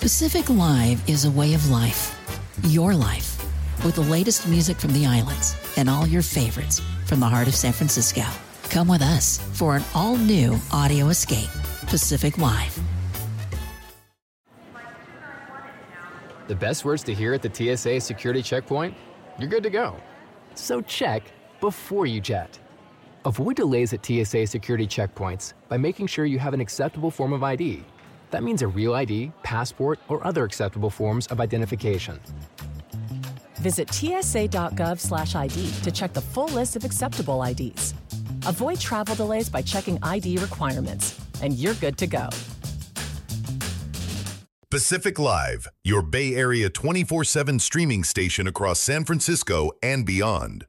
Pacific Live is a way of life. Your life. With the latest music from the islands and all your favorites from the heart of San Francisco. Come with us for an all-new audio escape. Pacific Live. The best words to hear at the TSA security checkpoint? You're good to go. So check before you jet. Avoid delays at TSA security checkpoints by making sure you have an acceptable form of ID. That means a real ID, passport, or other acceptable forms of identification. Visit tsa.gov/ID to check the full list of acceptable IDs. Avoid travel delays by checking ID requirements, and you're good to go. Pacific Live, your Bay Area 24/7 streaming station across San Francisco and beyond.